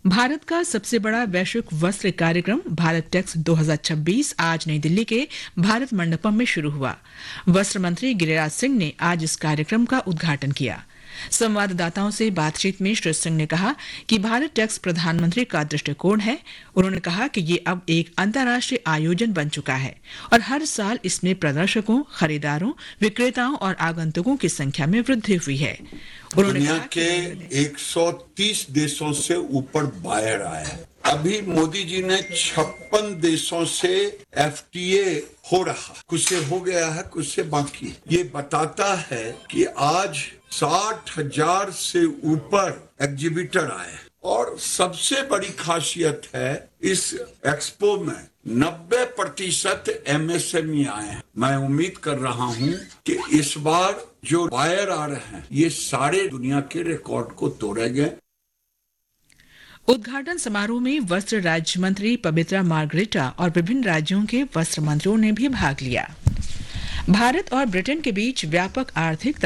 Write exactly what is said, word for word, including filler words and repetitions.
भारत का सबसे बड़ा वैश्विक वस्त्र कार्यक्रम भारत टेक्स दो हज़ार छब्बीस आज नई दिल्ली के भारत मंडपम में शुरू हुआ। वस्त्र मंत्री गिरिराज सिंह ने आज इस कार्यक्रम का उद्घाटन किया। संवाददाताओं से बातचीत में श्री सिंह ने कहा कि भारत टेक्स प्रधानमंत्री का दृष्टिकोण है। उन्होंने कहा कि ये अब एक अंतर्राष्ट्रीय आयोजन बन चुका है और हर साल इसमें प्रदर्शकों, खरीदारों, विक्रेताओं और आगंतुकों की संख्या में वृद्धि हुई है। दुनिया के एक सौ तीस देशों से ऊपर बायर आए हैं। अभी मोदी जी ने छप्पन देशों से एफटीए हो रहा, कुछ से हो गया है, कुछ से बाकी। ये बताता है कि आज साठ हजार से ऊपर एग्जीबिटर आए और सबसे बड़ी खासियत है इस एक्सपो में नब्बे प्रतिशत एमएसएमई आए हैं। मैं उम्मीद कर रहा हूं कि इस बार जो बायर आ रहे हैं ये सारे दुनिया के रिकॉर्ड को तोड़ेंगे। उद्घाटन समारोह में वस्त्र राज्य मंत्री पवित्रा मार्गरेटा और विभिन्न राज्यों के वस्त्र मंत्रियों ने भी भाग लिया। भारत और ब्रिटेन के बीच व्यापक आर्थिक